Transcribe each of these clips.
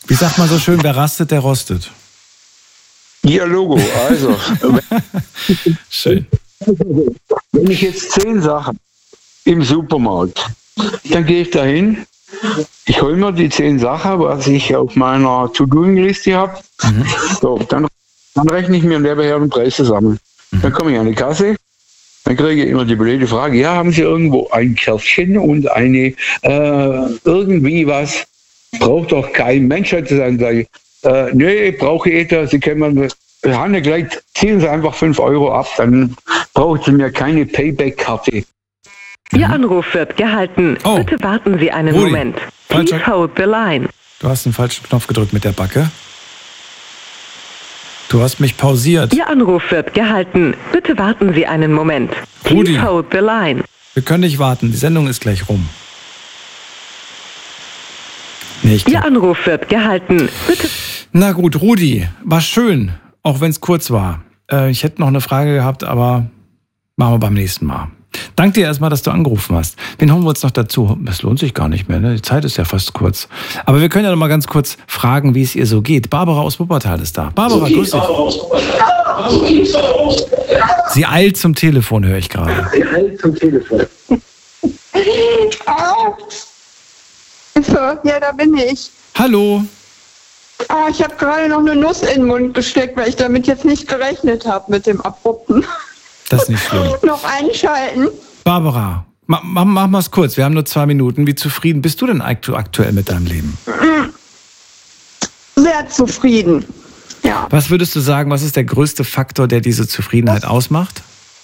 Wie sagt man so schön, wer rastet, der rostet. Ja, Logo, also. Schön. Wenn ich jetzt 10 Sachen im Supermarkt, dann gehe ich dahin, ich hole mir die 10 Sachen, was ich auf meiner To-Do-Liste habe. So, dann rechne ich mir nebenher den Preis zusammen. Dann komme ich an die Kasse, dann kriege ich immer die blöde Frage, ja, haben Sie irgendwo ein Kärtchen und eine irgendwie was? Braucht doch kein Mensch, hat es dann sage ich, nee, brauche ich etwas, Sie können mir gleich, ziehen Sie einfach 5 Euro ab, dann braucht Sie mir keine Payback-Karte. Ihr Anruf wird gehalten. Oh. Bitte warten Sie einen Rudi. Moment. Falscher- Please hold the line. Du hast den falschen Knopf gedrückt mit der Backe. Du hast mich pausiert. Ihr Anruf wird gehalten. Bitte warten Sie einen Moment. Rudi. Please hold the line. Wir können nicht warten, die Sendung ist gleich rum. Nee, ich Ihr glaub... Anruf wird gehalten. Bitte. Na gut, Rudi, war schön, auch wenn es kurz war. Ich hätte noch eine Frage gehabt, aber machen wir beim nächsten Mal. Danke dir erstmal, dass du angerufen hast. Wen holen wir uns noch dazu? Das lohnt sich gar nicht mehr, ne? Die Zeit ist ja fast kurz. Aber wir können ja noch mal ganz kurz fragen, wie es ihr so geht. Barbara aus Wuppertal ist da. Barbara, grüß dich. Sie eilt zum Telefon, höre ich gerade. So, ja, da bin ich. Hallo. Ich habe gerade noch eine Nuss in den Mund gesteckt, weil ich damit jetzt nicht gerechnet habe mit dem Abrupten. Das ist nicht schlimm. Noch einschalten. Barbara, mach mal's kurz. Wir haben nur 2 Minuten. Wie zufrieden bist du denn aktuell mit deinem Leben? Sehr zufrieden. Ja. Was würdest du sagen, was ist der größte Faktor, der diese Zufriedenheit ausmacht?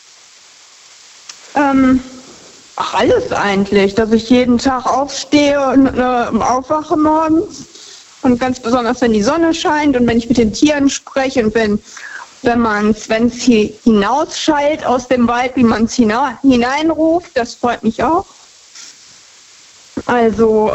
Alles eigentlich, dass ich jeden Tag aufstehe und aufwache morgens und ganz besonders, wenn die Sonne scheint und wenn ich mit den Tieren spreche und wenn es hinausschallt aus dem Wald, wie man es hineinruft, das freut mich auch. Also,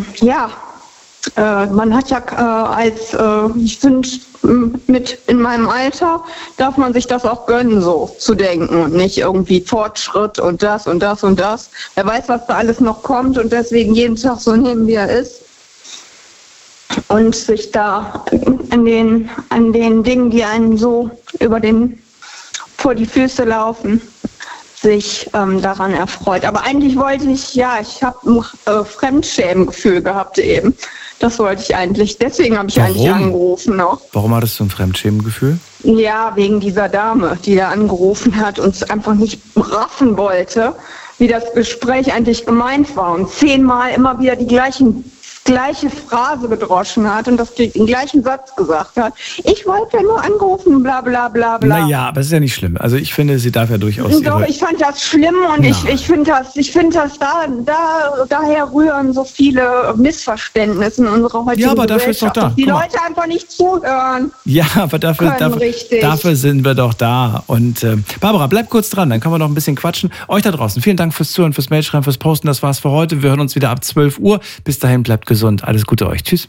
man hat ja ich finde, mit in meinem Alter darf man sich das auch gönnen, so zu denken und nicht irgendwie Fortschritt und das und das und das. Wer weiß, was da alles noch kommt und deswegen jeden Tag so nehmen, wie er ist. Und sich da an den Dingen, die einen so vor die Füße laufen, sich daran erfreut. Aber eigentlich ich habe ein Fremdschämengefühl gehabt eben. Das wollte ich eigentlich, deswegen habe ich eigentlich angerufen noch. Warum hattest du ein Fremdschämengefühl? Ja, wegen dieser Dame, die da angerufen hat und es einfach nicht raffen wollte, wie das Gespräch eigentlich gemeint war und 10-mal immer wieder die gleiche Phrase gedroschen hat und den gleichen Satz gesagt hat. Ich wollte ja nur angerufen, bla bla bla bla. Naja, aber es ist ja nicht schlimm. Also ich finde, sie darf ja durchaus... Doch, ich fand das schlimm und ich finde das daher rühren so viele Missverständnisse in unserer heutigen Ja, aber dafür ist doch Gesellschaft, da. dass die Leute einfach nicht zuhören. Ja, aber dafür sind wir doch da. Und Barbara, bleib kurz dran, dann können wir noch ein bisschen quatschen. Euch da draußen, vielen Dank fürs Zuhören, fürs Mailschreiben, fürs Posten. Das war's für heute. Wir hören uns wieder ab 12 Uhr. Bis dahin, bleibt gesund. Alles Gute euch. Tschüss.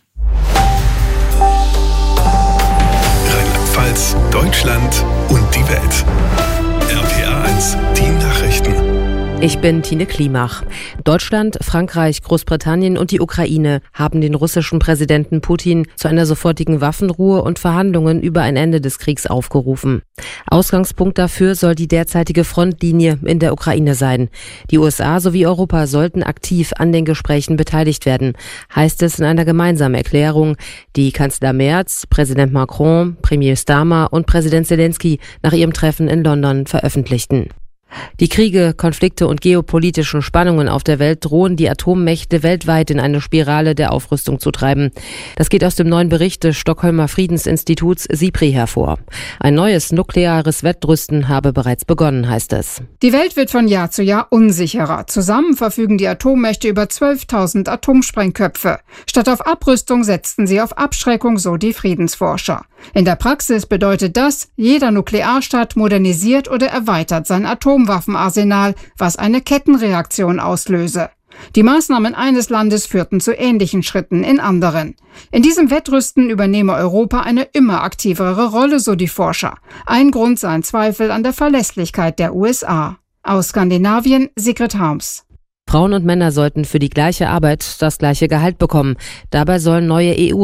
Rheinland-Pfalz, Deutschland und die Welt. RPA 1, die Nachrichten. Ich bin Tine Klimach. Deutschland, Frankreich, Großbritannien und die Ukraine haben den russischen Präsidenten Putin zu einer sofortigen Waffenruhe und Verhandlungen über ein Ende des Kriegs aufgerufen. Ausgangspunkt dafür soll die derzeitige Frontlinie in der Ukraine sein. Die USA sowie Europa sollten aktiv an den Gesprächen beteiligt werden, heißt es in einer gemeinsamen Erklärung, die Kanzler Merz, Präsident Macron, Premier Starmer und Präsident Zelensky nach ihrem Treffen in London veröffentlichten. Die Kriege, Konflikte und geopolitischen Spannungen auf der Welt drohen die Atommächte weltweit in eine Spirale der Aufrüstung zu treiben. Das geht aus dem neuen Bericht des Stockholmer Friedensinstituts SIPRI hervor. Ein neues nukleares Wettrüsten habe bereits begonnen, heißt es. Die Welt wird von Jahr zu Jahr unsicherer. Zusammen verfügen die Atommächte über 12.000 Atomsprengköpfe. Statt auf Abrüstung setzten sie auf Abschreckung, so die Friedensforscher. In der Praxis bedeutet das, jeder Nuklearstaat modernisiert oder erweitert sein Atomwaffenarsenal, was eine Kettenreaktion auslöse. Die Maßnahmen eines Landes führten zu ähnlichen Schritten in anderen. In diesem Wettrüsten übernehme Europa eine immer aktivere Rolle, so die Forscher. Ein Grund seien Zweifel an der Verlässlichkeit der USA. Aus Skandinavien, Sigrid Harms. Frauen und Männer sollten für die gleiche Arbeit das gleiche Gehalt bekommen. Dabei sollen neue EU